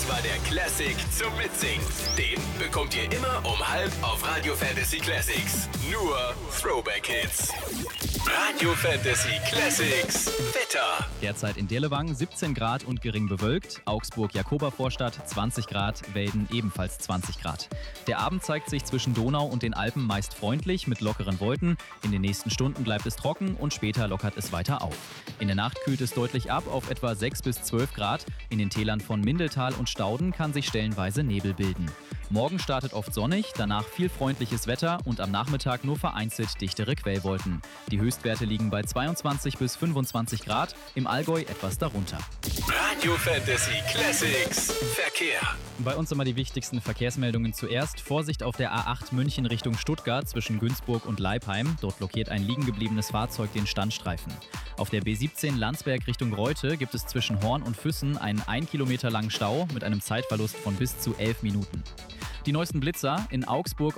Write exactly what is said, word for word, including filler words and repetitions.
war der Classic zum Mitsingen. Den bekommt ihr immer um halb auf Radio Fantasy Classics. Nur Throwback-Hits. Radio Fantasy Classics Wetter. Derzeit in Dirlewang siebzehn Grad und gering bewölkt. Augsburg-Jakoba-Vorstadt zwanzig Grad, Welden ebenfalls zwanzig Grad. Der Abend zeigt sich zwischen Donau und den Alpen meist freundlich mit lockeren Wolken. In den nächsten Stunden bleibt es trocken und später lockert es weiter auf. In der Nacht kühlt es deutlich ab auf etwa sechs bis zwölf Grad. In den Tälern von Mindeltal und Stauden kann sich stellenweise Nebel bilden. Morgen startet oft sonnig, danach viel freundliches Wetter und am Nachmittag nur vereinzelt dichtere Quellwolken. Die Höchstwerte liegen bei zweiundzwanzig bis fünfundzwanzig Grad, im Allgäu etwas darunter. Radio Fantasy Classics Verkehr. Bei uns immer die wichtigsten Verkehrsmeldungen zuerst. Vorsicht auf der A acht München Richtung Stuttgart zwischen Günzburg und Leipheim. Dort blockiert ein liegengebliebenes Fahrzeug den Standstreifen. Auf der B siebzehn Landsberg Richtung Reute gibt es zwischen Horn und Füssen einen ein Kilometer langen Stau mit einem Zeitverlust von bis zu elf Minuten. Die neuesten Blitzer in Augsburg